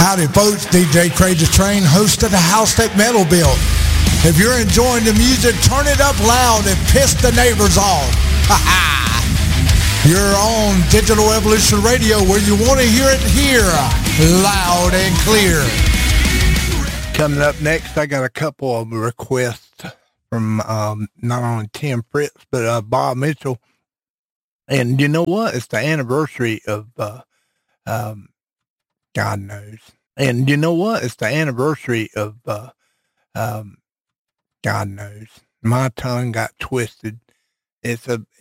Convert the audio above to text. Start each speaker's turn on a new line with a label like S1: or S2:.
S1: Howdy folks, DJ Crazy Train, host of the House Tech Metal Bill. If you're enjoying the music, turn it up loud and piss the neighbors off. You're on Digital Evolution Radio where you want to hear it here, loud and clear.
S2: Coming up next, I got a couple of requests from not only Tim Fritz, but Bob Mitchell. And you know what? It's the anniversary of, God knows. And you know what? It's the anniversary of, God knows. My tongue got twisted. It's